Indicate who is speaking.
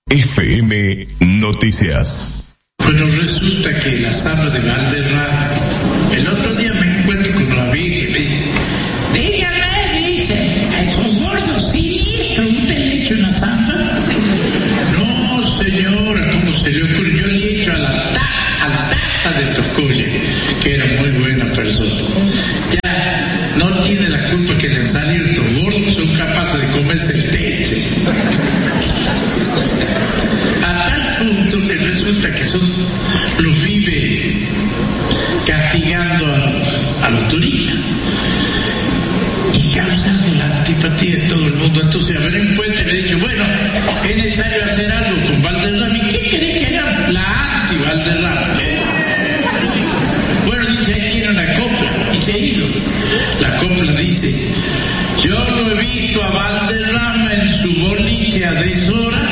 Speaker 1: FM Noticias.
Speaker 2: Bueno, resulta que la zambra de Valderrama, el otro día me encuentro con la vieja y me dice, dígame, dice, a esos gordos siniestros, ¿usted le echa una zambra? No, señora, ¿cómo se le ocurre? Yo le echo a la tata de Tocoya, que era muy buena persona. Ya no tiene la culpa que le salieron estos gordos, son capaces de comerse el techo. A tal punto que resulta que los vive castigando a los turistas y causando la antipatía de todo el mundo. Entonces, a ver, en Puente le he dicho, bueno, es necesario hacer algo con Valderrama. ¿Y qué querés que haga? La anti-Valderrama. Bueno, dice, ahí tiene una copla y se ha ido. La copla dice, yo no he visto a Valderrama en su boliche a deshora